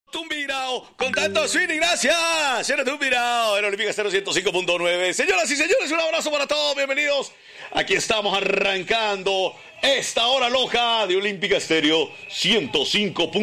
Tumbirao, con tanto swing y gracias. Señor Tumbirao, en Olímpica 105.9. Señoras y señores, un abrazo para todos. Bienvenidos. Aquí estamos arrancando esta hora loca de Olímpica Estéreo 105.